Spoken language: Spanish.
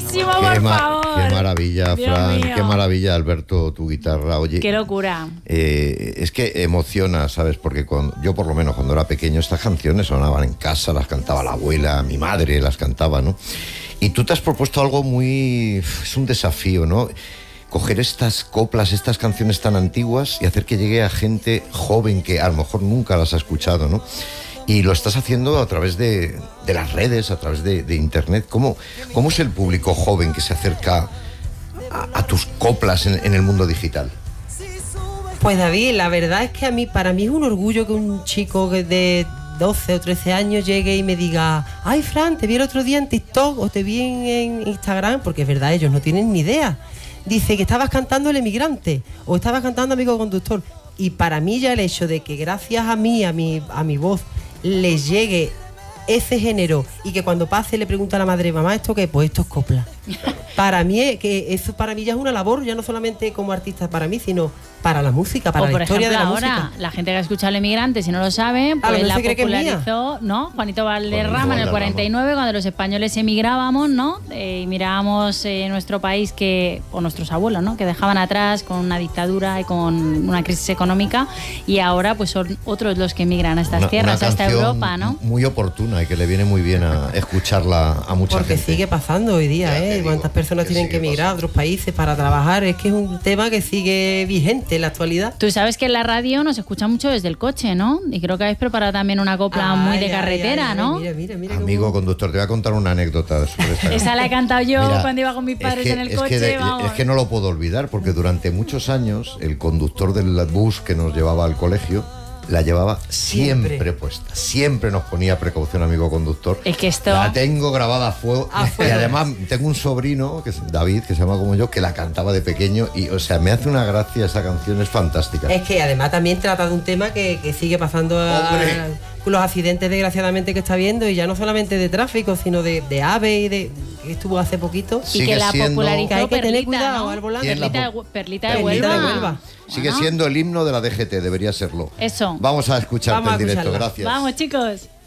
buenísimo, por favor. Qué maravilla, Dios Fran, mío. qué maravilla, Alberto, tu guitarra. Oye, Qué locura. es que emociona, ¿sabes? Porque yo por lo menos cuando era pequeño estas canciones sonaban en casa, las cantaba la abuela, mi madre las cantaba, ¿no? Y tú te has propuesto algo es un desafío, ¿no? Coger estas coplas, estas canciones tan antiguas y hacer que llegue a gente joven que a lo mejor nunca las ha escuchado, ¿no? Y lo estás haciendo a través de las redes, a través de internet. ¿Cómo es el público joven que se acerca a tus coplas en el mundo digital? Pues David, la verdad es que para mí es un orgullo que un chico de 12 o 13 años llegue y me diga: ay, Fran, te vi el otro día en TikTok o te vi en Instagram, porque es verdad, ellos no tienen ni idea. Dice que estabas cantando El Emigrante o estabas cantando Amigo Conductor. Y para mí ya el hecho de que gracias a mí, a mi voz, les llegue ese género y que cuando pase le pregunta a la madre: mamá, ¿esto qué? Pues esto es copla. Para mí eso para mí ya es una labor, ya no solamente como artista para mí, sino para la música, para la historia de la ahora, música. la gente que ha escuchado El Emigrante, si no lo saben, pues la popularizó, ¿no? Juanito Valderrama en el 49, cuando los españoles emigrábamos, ¿no? Y mirábamos nuestro país o nuestros abuelos, ¿no? Que dejaban atrás con una dictadura y con una crisis económica, y ahora pues son otros los que emigran a estas tierras, a esta Europa, ¿no? Muy oportuna y que le viene muy bien a escucharla a mucha gente. Porque sigue pasando hoy día, ¿eh? Cuántas personas tienen que emigrar a otros países para trabajar. Es que es un tema que sigue vigente en la actualidad. Tú sabes que en la radio nos escucha mucho desde el coche, ¿no? Y creo que habéis preparado también una copla muy de carretera, ¿no? Mira, Amigo conductor, te voy a contar una anécdota sobre esta. Esa la he cantado yo cuando iba con mis padres en el coche. Es que no lo puedo olvidar, porque durante muchos años el conductor del bus que nos llevaba al colegio la llevaba siempre puesta. Siempre nos ponía precaución, amigo conductor. Es que esto... La tengo grabada a fuego. Y además tengo un sobrino, que es David, que se llama como yo, que la cantaba de pequeño. Y, o sea, me hace una gracia esa canción, es fantástica. Es que además también trata de un tema que sigue pasando con los accidentes, desgraciadamente, que está viendo. Y ya no solamente de tráfico, sino de aves y de... que estuvo hace poquito. Y que la popularizó hay que tener Perlita, cuidado, ¿no? al volante. Perlita de Huelva. Sigue siendo el himno de la DGT, debería serlo. Eso. Vamos a escucharte en directo, gracias. Vamos, chicos.